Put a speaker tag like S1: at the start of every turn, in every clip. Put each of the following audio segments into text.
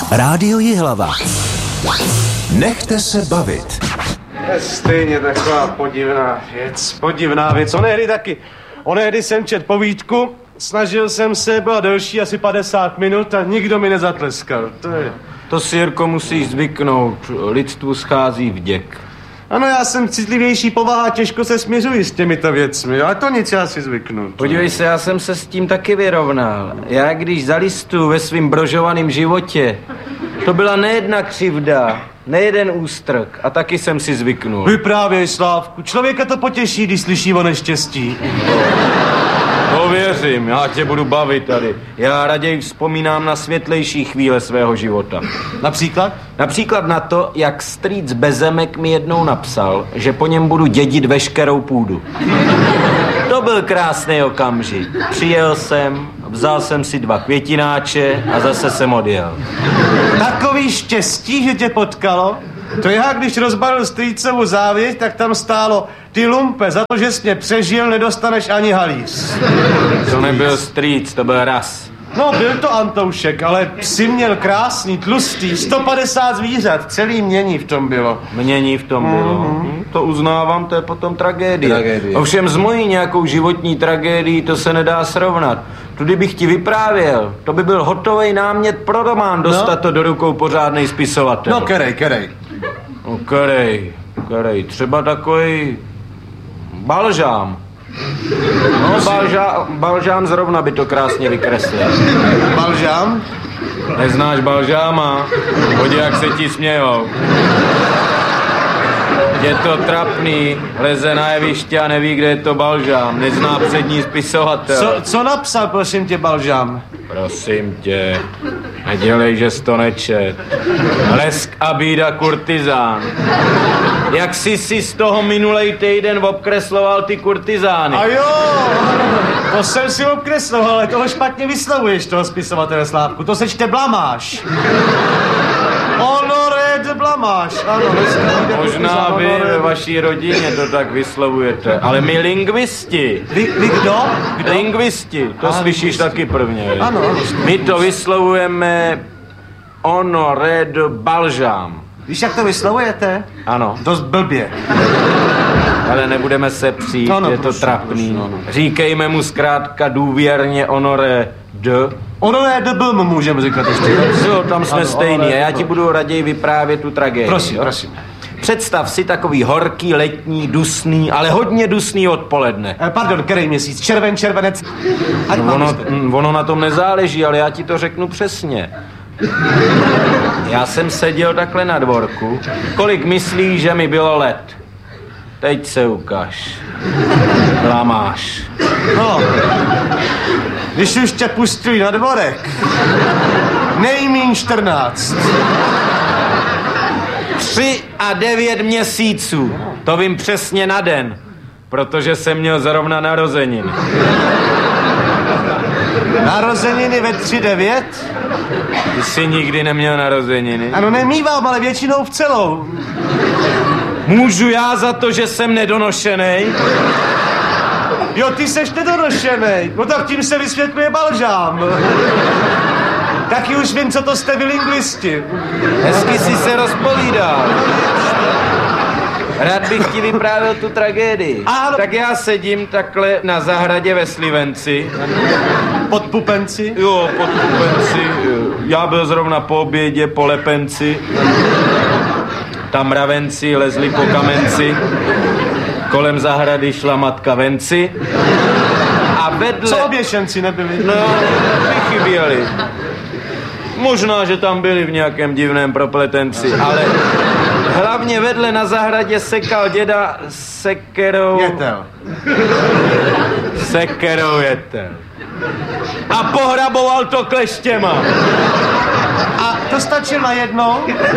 S1: Rádio Jihlava. Nechte se bavit.
S2: Stejně taková podivná věc. Onehdy jsem čet povídku, snažil jsem se, byla delší asi 50 minut a nikdo mi nezatleskal.
S3: To si, Jirko, musíš zvyknout. Lidstvu schází vděk.
S2: Ano, já jsem citlivější povaha, těžko se směřuji s těmito věcmi, ale to nic, já si zvyknu.
S3: Podívej se, já jsem se s tím taky vyrovnal. Já když zalistuju ve svým brožovaném životě, to byla nejedna křivda, nejeden ústrk a taky jsem si zvyknul.
S2: Vyprávěj, Slávku, člověka to potěší, když slyší o neštěstí.
S3: To věřím, já tě budu bavit tady. Já raději vzpomínám na světlejší chvíle svého života.
S2: Například?
S3: Například na to, jak strýc Bezemek mi jednou napsal, že po něm budu dědit veškerou půdu. To byl krásný okamžik. Přijel jsem, vzal jsem si 2 květináče a zase jsem odjel.
S2: Takový štěstí, že tě potkalo? To já, když rozbalil strýcovu závěť, tak tam stálo: ty lumpe, za to, že jsi mě přežil, nedostaneš ani halíř.
S3: To nebyl strýc, to byl ras.
S2: No, byl to Antoušek, ale psi měl krásný, tlustý, 150 zvířat, celý mění v tom bylo.
S3: Mění v tom bylo. To uznávám, to je potom tragédie. Ovšem s mojí nějakou životní tragédií to se nedá srovnat. Tudy bych ti vyprávěl, to by byl hotový námět pro román, dostat to do rukou pořádnej spisovatel.
S2: No, kerej.
S3: No, kerej, třeba takový Balžám. No, Balžám zrovna by to krásně vykreslil.
S2: Balžám?
S3: Neznáš Balžáma? Podívej, jak se ti smějou. Je to trapný, leze na jeviště a neví, kde je to Balžám. Nezná přední spisovatel.
S2: Co napsal, prosím tě, Balžám?
S3: Prosím tě, nedělej, že jsi to nečet. Lesk a bída kurtizán. Jak jsi si z toho minulej týden obkresloval ty kurtizány?
S2: A jo, to jsem si obkresloval, ale toho špatně vyslovuješ, toho spisovatele, Slávku. To se čte Blamáš. Honoré de Blamáš, ano.
S3: Možná vy ve vaší rodině to tak vyslovujete, ale my lingvisti.
S2: Vy kdo?
S3: Lingvisti, to slyšíš taky prvně.
S2: Ano.
S3: My to vyslovujeme Honoré de Balžám.
S2: Víš, jak to vyslovujete?
S3: Ano.
S2: Dost blbě.
S3: Ale nebudeme se přijít, je to trapný. Říkejme mu zkrátka důvěrně Honoré de.
S2: Honoré de Blm můžeme říkat ještě.
S3: Jo, tam jsme stejný a já ti budu raději vyprávět tu tragédii.
S2: Prosím.
S3: Představ si takový horký, letní, dusný, ale hodně dusný odpoledne.
S2: Pardon, který měsíc? Červenec?
S3: Ono na tom nezáleží, ale já ti to řeknu přesně. Já jsem seděl takhle na dvorku. Kolik myslíš, že mi bylo let? Teď se ukaž. Blamáš.
S2: No, když už tě pustili na dvorek, nejmíň 14.
S3: 3 a 9 měsíců. To vím přesně na den, protože jsem měl zrovna narozeniny.
S2: Narozeniny ve 3-9?
S3: Ty jsi nikdy neměl narozeniny?
S2: Ano, nemývám, ale většinou v celou.
S3: Můžu já za to, že jsem nedonošenej?
S2: Jo, ty seš nedonošenej. No tak tím se vysvětluje Balžám. Taky už vím, co to jste vy lingvisti.
S3: Hezky si se rozpovídal. Rád bych ti vyprávěl tu tragédii.
S2: Ano.
S3: Tak já sedím takhle na zahradě ve Slivenci.
S2: Pod Pupenci?
S3: Jo, pod Pupenci. Já byl zrovna po obědě, po Lepenci. Tam mravenci lezli po kamenci. Kolem zahrady šla matka venci. A vedle...
S2: Co oběšenci nebyli?
S3: No, vychyběli. Možná, že tam byli v nějakém divném propletenci, ale hlavně vedle na zahradě sekal děda sekerou... Sekerou jetel. A pohraboval to kleštěma.
S2: A to stačilo najednou?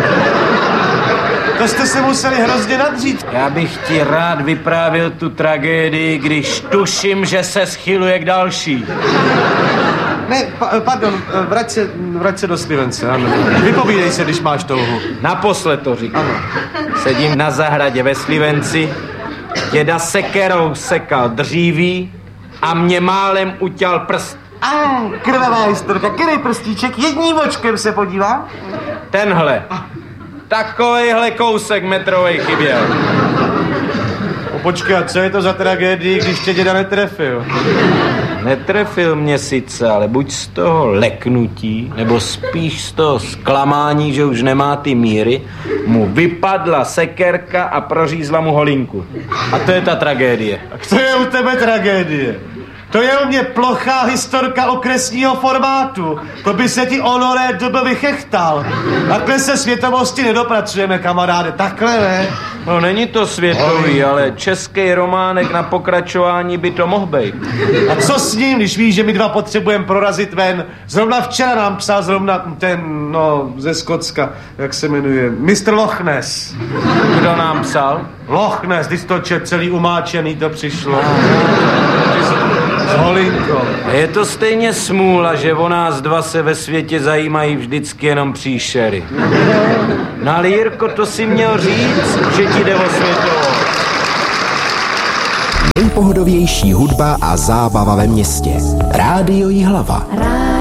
S2: To jste se museli hrozně nadřít.
S3: Já bych ti rád vyprávěl tu tragédii, když tuším, že se schyluje k další.
S2: Ne, pardon, vrať se do Slivence, ano. Vypovídej se, když máš touhu.
S3: Naposled to říkám. Sedím na zahradě ve Slivenci, děda sekerou sekal dříví a mě málem uťal prst.
S2: Krvavá historka. Který prstíček? Jedním očkem se podívám.
S3: Tenhle. Takovejhle kousek metrovej chyběl.
S2: Počkej, co je to za tragédii, když tě děda netrefil?
S3: Netrefil mě sice, ale buď z toho leknutí, nebo spíš z toho zklamání, že už nemá ty míry, mu vypadla sekerka a prořízla mu holinku. A to je ta tragédie.
S2: A to je u tebe tragédie. To je u mě plochá historka okresního formátu. To by se ti honoré doby vychechtal. Takhle se světovosti nedopracujeme, kamaráde. Takhle ne.
S3: No není to světový, ale český románek na pokračování by to mohl být.
S2: A co s ním, když víš, že my dva potřebujeme prorazit ven? Zrovna včera nám psal ze Skotska, jak se jmenuje, Mr. Loch Ness.
S3: Kdo nám psal?
S2: Loch Ness, když to celý umáčený to přišlo. S holinkou.
S3: Je to stejně smůla, že o nás dva se ve světě zajímají vždycky jenom příšery. No ale Jirko, to si měl říct, že ti jde o světovou.
S1: Nejpohodovější hudba a zábava ve městě. Rádio Jihlava.